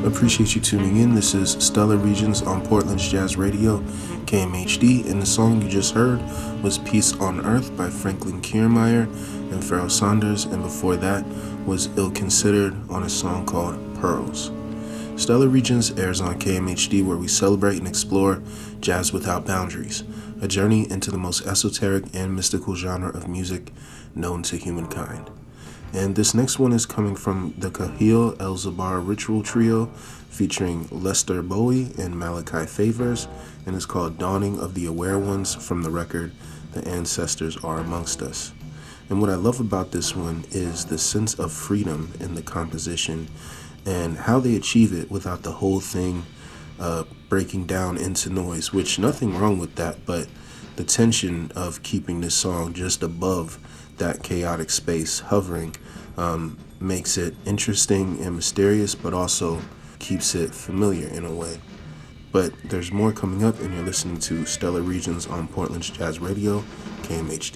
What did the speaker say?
Appreciate you tuning in. This is Stellar Regions on Portland's Jazz Radio, KMHD, and the song you just heard was Peace on Earth by Franklin Kiermaier and Pharoah Sanders, and before that was Ill Considered on a song called Pearls. Stellar Regions airs on KMHD, where we celebrate and explore jazz without boundaries, a journey into the most esoteric and mystical genre of music known to humankind. And this next one is coming from the Kahil El-Zabar Ritual Trio, featuring Lester Bowie and Malachi Favors, and it's called Dawning of the Aware Ones from the record The Ancestors Are Amongst Us. And what I love about this one is the sense of freedom in the composition and how they achieve it without the whole thing breaking down into noise, which nothing wrong with that, but the tension of keeping this song just above that chaotic space hovering makes it interesting and mysterious, but also keeps it familiar in a way. But there's more coming up, and you're listening to Stellar Regions on Portland's Jazz Radio, KMHD.